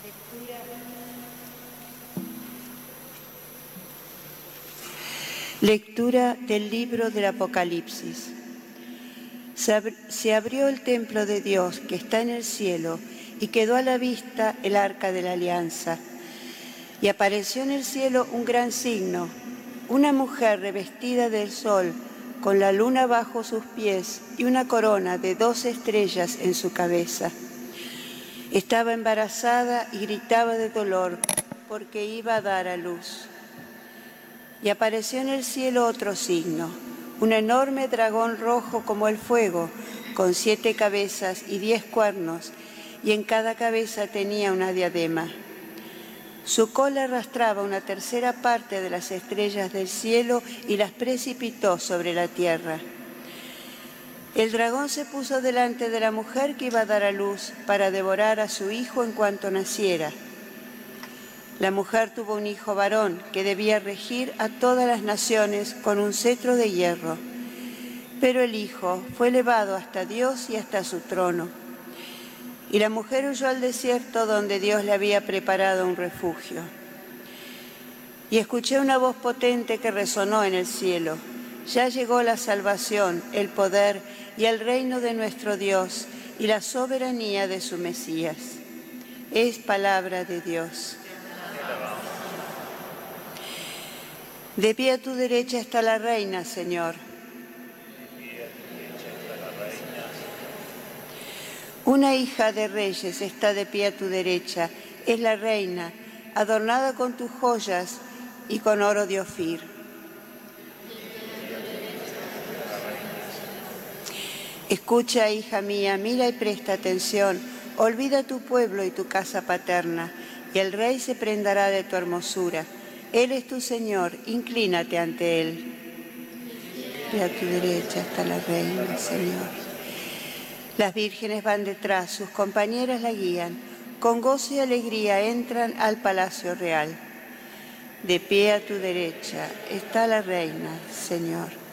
Lectura del libro del Apocalipsis. Se abrió el templo de Dios que está en el cielo y quedó a la vista el arca de la alianza. Y apareció en el cielo un gran signo, una mujer revestida del sol, con la luna bajo sus pies y una corona de 12 estrellas en su cabeza. Estaba embarazada y gritaba de dolor porque iba a dar a luz. Y apareció en el cielo otro signo, un enorme dragón rojo como el fuego, con 7 cabezas y 10 cuernos, y en cada cabeza tenía una diadema. Su cola arrastraba una tercera parte de las estrellas del cielo y las precipitó sobre la tierra. El dragón se puso delante de la mujer que iba a dar a luz para devorar a su hijo en cuanto naciera. La mujer tuvo un hijo varón que debía regir a todas las naciones con un cetro de hierro. Pero el hijo fue elevado hasta Dios y hasta su trono. Y la mujer huyó al desierto donde Dios le había preparado un refugio. Y escuché una voz potente que resonó en el cielo. Ya llegó la salvación, el poder y el reino de nuestro Dios y la soberanía de su Mesías. Es palabra de Dios. De pie a tu derecha está la reina, Señor. Una hija de reyes está de pie a tu derecha, es la reina, adornada con tus joyas y con oro de Ofir. Escucha, hija mía, mira y presta atención. Olvida tu pueblo y tu casa paterna, y el rey se prendará de tu hermosura. Él es tu Señor, inclínate ante Él. Y a tu derecha está la reina, Señor. Las vírgenes van detrás, sus compañeras la guían. Con gozo y alegría entran al palacio real. De pie a tu derecha está la reina, Señor.